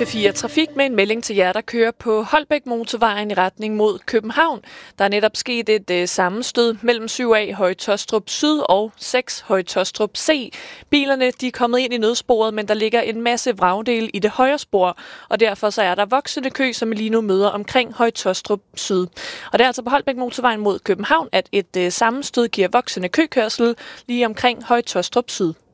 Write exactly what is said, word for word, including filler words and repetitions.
P fire Trafik med en melding til jer, der kører på Holbæk Motorvejen i retning mod København. Der er netop sket et øh, sammenstød mellem syv A Høje Taastrup Syd og seks Høje Taastrup C. Bilerne de er kommet ind i nødsporet, men der ligger en masse vragdele i det højre spor, og derfor så er der voksende kø, som vi lige nu møder omkring Høje Taastrup Syd. Og det er altså på Holbæk Motorvejen mod København, at et øh, sammenstød giver voksende køkørsel lige omkring Høje Taastrup Syd.